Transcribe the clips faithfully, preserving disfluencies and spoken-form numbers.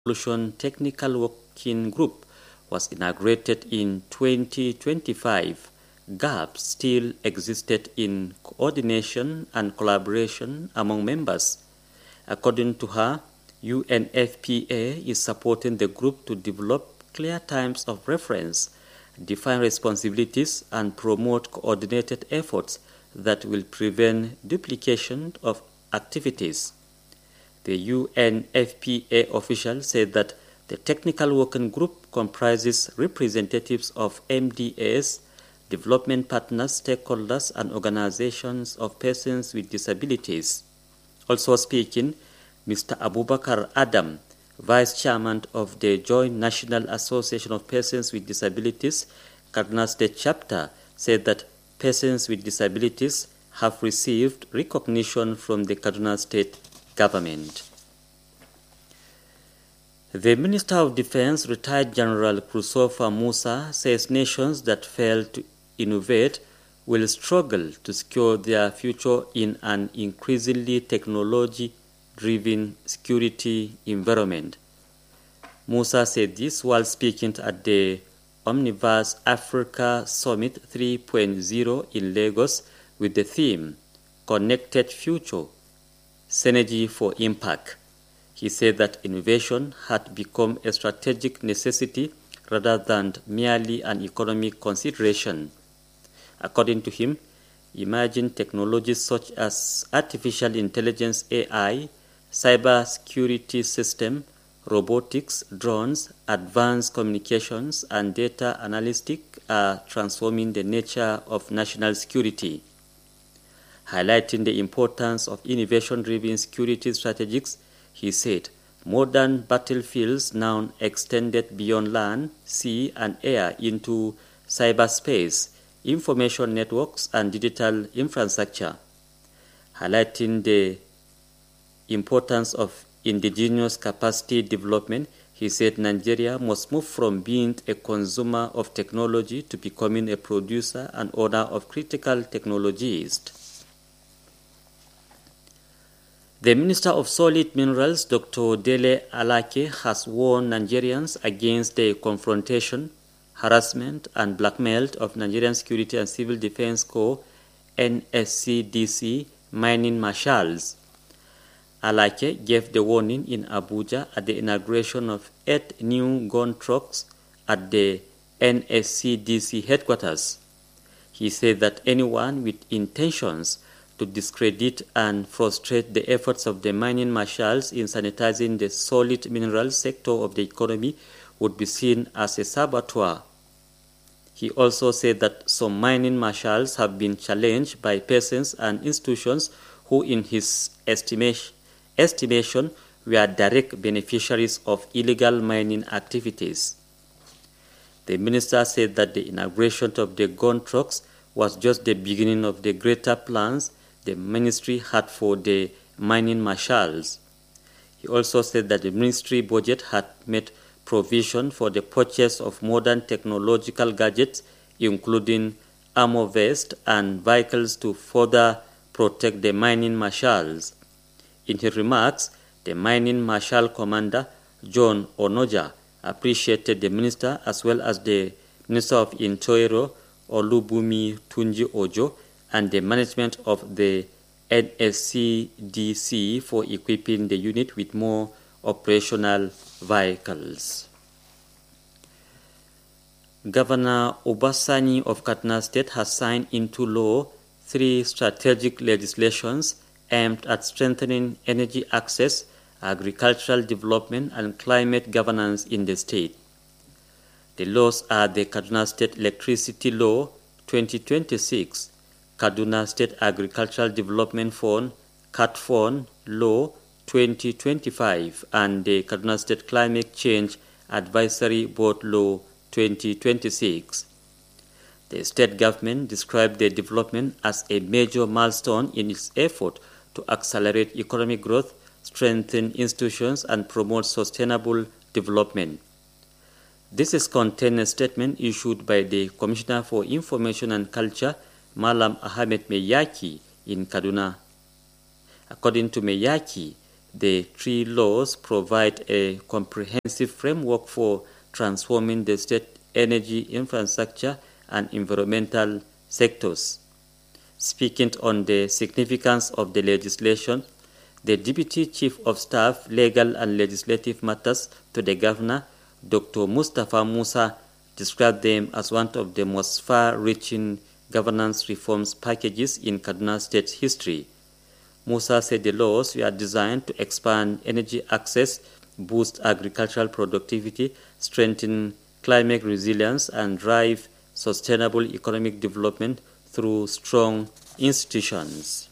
Solution Technical Working Group was inaugurated in twenty twenty-five, gaps still existed in coordination and collaboration among members. According to her, U N F P A is supporting the group to develop clear times of reference, define responsibilities, and promote coordinated efforts that will prevent duplication of activities. The U N F P A official said that the technical working group comprises representatives of M D As, development partners, stakeholders, and organizations of persons with disabilities. Also speaking, Mister Abubakar Adam, Vice Chairman of the Joint National Association of Persons with Disabilities, Kaduna State Chapter, said that persons with disabilities have received recognition from the Kaduna State government. The Minister of Defense, retired General Christopher Musa, says nations that fail to innovate will struggle to secure their future in an increasingly technology-driven security environment. Musa said this while speaking at the Omniverse Africa Summit three point oh in Lagos with the theme Connected Future, Synergy for Impact. He said that innovation had become a strategic necessity rather than merely an economic consideration. According to him, emerging technologies such as artificial intelligence A I, cyber security system, robotics, drones, advanced communications, and data analytics are transforming the nature of national security. Highlighting the importance of innovation-driven security strategies, he said, modern battlefields now extended beyond land, sea, and air into cyberspace, information networks, and digital infrastructure. Highlighting the importance of indigenous capacity development, he said Nigeria must move from being a consumer of technology to becoming a producer and owner of critical technologies. The Minister of Solid Minerals, Doctor Dele Alake, has warned Nigerians against the confrontation, harassment, and blackmail of Nigerian Security and Civil Defense Corps N S C D C mining marshals. Alake gave the warning in Abuja at the inauguration of eight new gun trucks at the N S C D C headquarters. He said that anyone with intentions to discredit and frustrate the efforts of the mining marshals in sanitizing the solid mineral sector of the economy would be seen as a saboteur. He also said that some mining marshals have been challenged by persons and institutions who, in his estimation, estimation were direct beneficiaries of illegal mining activities. The minister said that the inauguration of the gun trucks was just the beginning of the greater plans the ministry had for the mining marshals. He also said that the ministry budget had made provision for the purchase of modern technological gadgets, including armor vests and vehicles to further protect the mining marshals. In his remarks, the mining marshal commander, John Onoja, appreciated the minister as well as the Minister of Interior, Olubumi Tunji Ojo, and the management of the N S C D C for equipping the unit with more operational vehicles. Governor Obasani of Kaduna State has signed into law three strategic legislations aimed at strengthening energy access, agricultural development, and climate governance in the state. The laws are the Kaduna State Electricity Law twenty twenty-six, Kaduna State Agricultural Development Fund C A D Fund Law twenty twenty-five, and the Kaduna State Climate Change Advisory Board Law twenty twenty-six. The state government described the development as a major milestone in its effort to accelerate economic growth, strengthen institutions, and promote sustainable development. This is contained in a statement issued by the Commissioner for Information and Culture, Malam Ahmed Meyaki, in Kaduna. According to Meyaki, The three laws provide a comprehensive framework for transforming the state energy infrastructure and environmental sectors. Speaking on the significance of the legislation, the Deputy Chief of Staff, Legal and Legislative Matters to the Governor, Doctor Mustafa Musa, described them as one of the most far-reaching governance reforms packages in Kaduna State's history. Musa said the laws were designed to expand energy access, boost agricultural productivity, strengthen climate resilience, and drive sustainable economic development through strong institutions.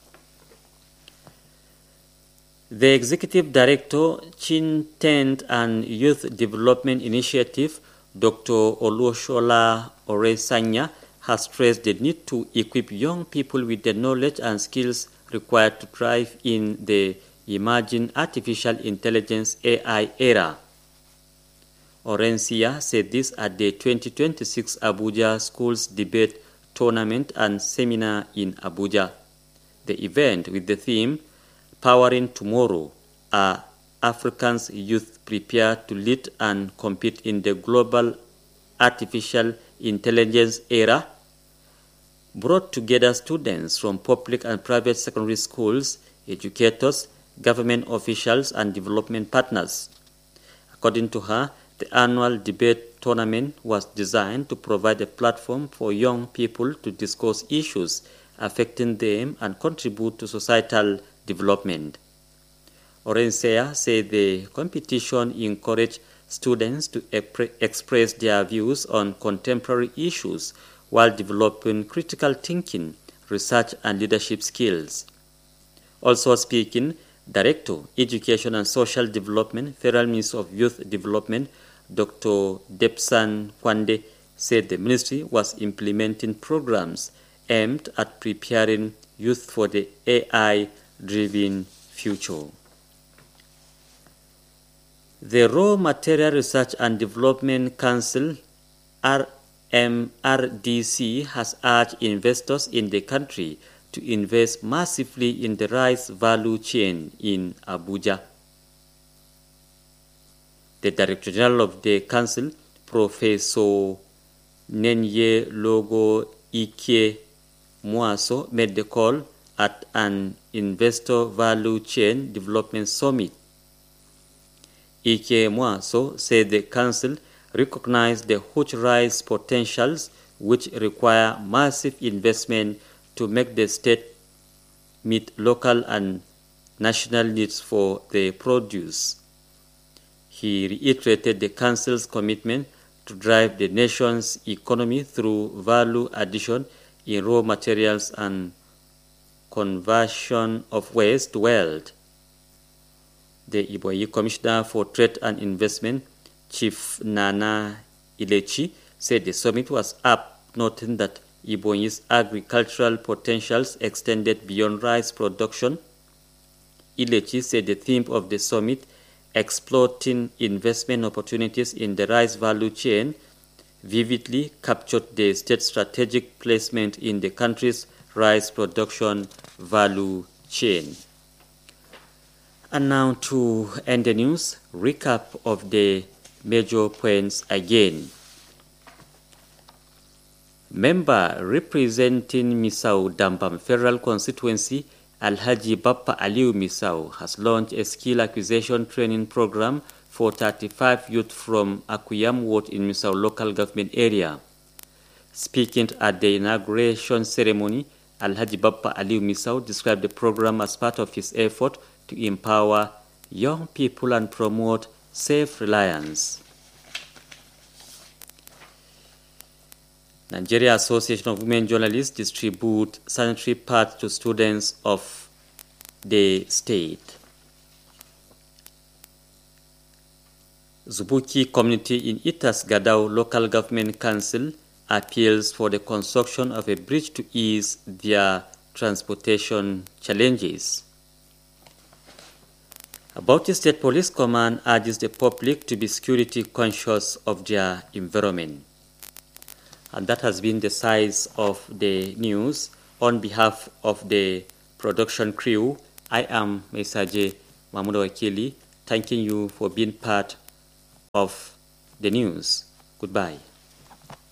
The Executive Director, Chin Tent and Youth Development Initiative, Doctor Olushola Oresanya, has stressed the need to equip young people with the knowledge and skills required to thrive in the emerging artificial intelligence A I era. Orensia said this at the twenty twenty-six Abuja Schools Debate Tournament and Seminar in Abuja. The event, with the theme Powering Tomorrow, Are Africans Youth Prepared to Lead and Compete in the Global Artificial Intelligence Era, brought together students from public and private secondary schools, educators, government officials, and development partners. According to her, the annual debate tournament was designed to provide a platform for young people to discuss issues affecting them and contribute to societal development. Orensea said the competition encouraged students to express their views on contemporary issues while developing critical thinking, research, and leadership skills. Also speaking, Director, Education and Social Development, Federal Ministry of Youth Development, Doctor Depsan Kwande, said the ministry was implementing programs aimed at preparing youth for the A I-driven future. The Raw Material Research and Development Council, R M R D C, has urged investors in the country to invest massively in the rice value chain in Abuja. The Director General of the Council, Professor Nenye Logo Ike Mwaso, made the call at an Investor Value Chain Development Summit. Ike Mwaso said the Council recognized the huge rice potentials which require massive investment to make the state meet local and national needs for the produce. He reiterated the Council's commitment to drive the nation's economy through value addition in raw materials and conversion of waste to wealth. The Iboyi Commissioner for Trade and Investment, Chief Nana Ilechi, said the summit was apt, noting that Iboyi's agricultural potentials extended beyond rice production. Ilechi said the theme of the summit, exploiting investment opportunities in the rice value chain, vividly captured the state's strategic placement in the country's rice production value chain. And now to end the news, recap of the major points again. Member representing Misau Dambam Federal Constituency, Alhaji Bappa Aliu Misau, has launched a skill acquisition training program for thirty-five youth from Akuyam Ward in Misau local government area. Speaking at the inauguration ceremony, Alhaji Bappa Aliu Misau described the program as part of his effort to empower young people and promote self-reliance. Nigeria Association of Women Journalists distribute sanitary pads to students of the state. Zubuki community in Itas Gadao Local Government Council appeals for the construction of a bridge to ease their transportation challenges. Bauchi State Police Command urges the public to be security conscious of their environment. And that has been the size of the news. On behalf of the production crew, I am Mesaje Mahmoud Wakili, thanking you for being part of the news. Goodbye.